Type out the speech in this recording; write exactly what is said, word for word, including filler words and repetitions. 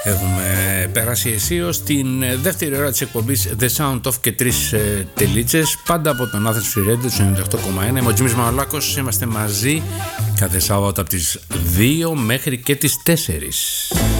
Έχουμε περάσει αισίως την δεύτερη ώρα της εκπομπής The Sound of και τρεις ε, τελίτσες, πάντα από τον Athens Free Radio του ενενήντα οκτώ κόμμα ένα. Είμαι ο Τζίμις Μανολάκος, είμαστε μαζί κάθε Σάββατο από τις δύο μέχρι και τις τέσσερις.